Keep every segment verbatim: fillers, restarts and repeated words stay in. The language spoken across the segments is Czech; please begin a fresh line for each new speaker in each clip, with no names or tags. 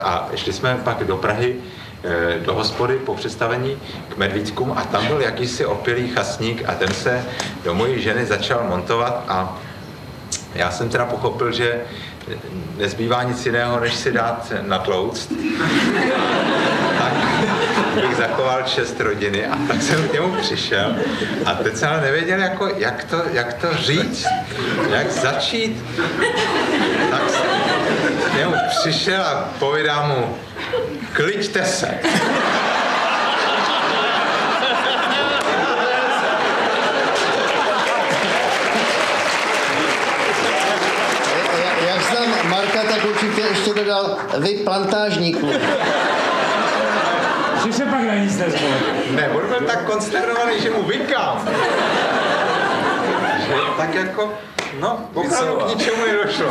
A šli jsme pak do Prahy, do hospody po představení k Medvídkům a tam byl jakýsi opilý chasník a ten se do mojí ženy začal montovat a já jsem teda pochopil, že nezbývá nic jiného, než si dát natlouct. Tak bych zachoval čest rodiny a tak jsem k němu přišel a teď jsem ale nevěděl, jako, jak, to, jak to říct, jak začít. Tak jsem k němu přišel a povídám mu, kliďte se.
Jak znám Marka, tak určitě ještě dodal vy plantážníků.
Že se pak na nic nezvolil.
Ne, on byl tak konsternovaný, že mu vykám. Že tak jako, no, opravdu k ničemu nedošlo.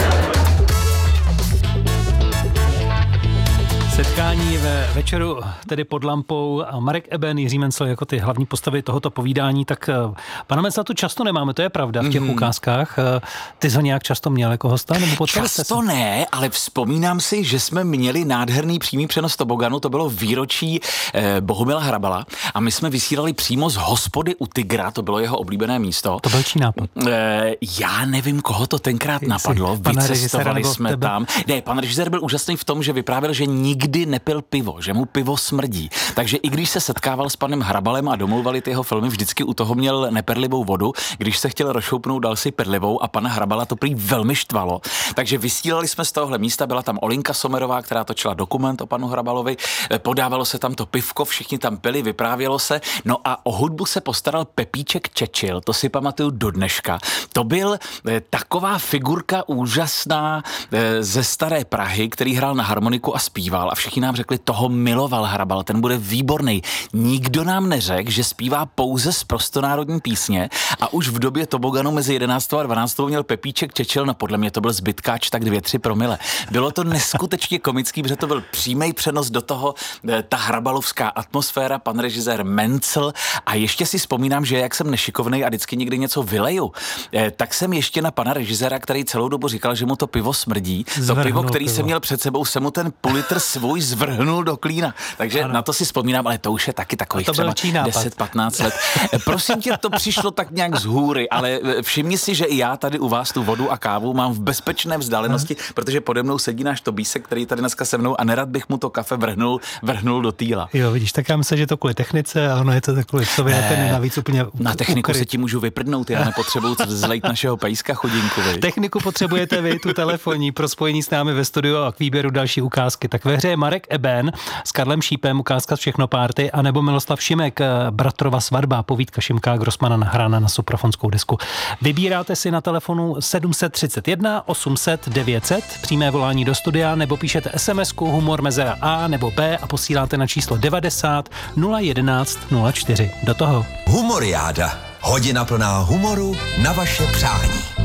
Setkání ve večeru, tedy pod lampou, a Marek Eben, Jiří Mencl jako ty hlavní postavy tohoto povídání, tak pana Mencla tu často nemáme, to je pravda v těch mm. ukázkách. Ty jsi ho nějak často měl jako hosta? Nebo
často ne, ale vzpomínám si, že jsme měli nádherný přímý přenos toboganu, to bylo výročí eh, Bohumila Hrabala a my jsme vysílali přímo z hospody u Tygra, to bylo jeho oblíbené místo.
To byl čí nápad?
Eh, já nevím, koho to tenkrát napadlo, vycestovali jsme tam. Ne, pan režisér byl úžasný v tom, že vyprávěl, že nikdy nepil pivo, že mu pivo smrdí. Takže i když se setkával s panem Hrabalem a domlouvali ty jeho filmy, vždycky u toho měl neperlivou vodu. Když se chtěl rozšoupnout, dal si perlivou a pana Hrabala to prý velmi štvalo. Takže vysílali jsme z tohohle místa, byla tam Olinka Sommerová, která točila dokument o panu Hrabalovi, podávalo se tam to pivko, všichni tam pili, vyprávělo se. No a o hudbu se postaral Pepíček Čečil, to si pamatuju do dneška. To byl eh, taková figurka úžasná eh, ze staré Prahy, který hrál na harmoniku a zpíval a všichni nám řekli, toho miloval Hrabal, ten bude výborný. Nikdo nám neřekl, že zpívá pouze z prostonárodní písně a už v době toboganu mezi jedenáctou a dvanáctou měl Pepíček Čečil, no podle mě to byl zbytkáč tak dvě, tři promile. Bylo to neskutečně komický, protože to byl přímý přenos do toho, ta hrabalovská atmosféra, pan režisér Mencl a ještě si vzpomínám, že jak jsem nešikovnej a vždycky někdy něco vyleju, tak jsem ještě na pana režiséra, který celou dobu říkal, že mu to pivo smrdí. To pivo, který pivo. jsem měl před sebou, se mu ten půl litr svůj zvrhnul do klína. Takže ano. Na to si vzpomínám, ale to už je taky takových třeba deset patnáct let. Prosím tě, to přišlo tak nějak z hůry, ale všimni si, že i já tady u vás tu vodu a kávu mám v bezpečné vzdálenosti, hmm. protože pode mnou sedí náš Tobísek, který tady dneska se mnou a nerad bych mu to kafe vrhnul, vrhnul do týla.
Jo, vidíš, tak já myslím, že to kvůli technice, a ono je to tak kvůli sobě, ne, ten navíc úplně
na techniku ukryt. Se ti můžu vyprdnout, já nepotřebuju zlejt našeho pejska chodinku. Vy.
Techniku potřebujete vy, tu telefonní, pro spojení s námi ve studiu a k výběru další ukázky. Tak ve hře je Marek Eben s Karlem Šípem, ukázka z Všechno párty, anebo Miloslav Šimek, Bratrova svatba, povídka Šimka Grossmana nahrána na suprafonskou desku. Vybíráte si na telefonu sedm set třicet jedna osm set devět set, přímé volání do studia, nebo píšete SMSku humor mezera A nebo B a posíláte na číslo devadesát nula jedenáct nula čtyři. Do toho.
Humoriáda. Hodina plná humoru na vaše přání.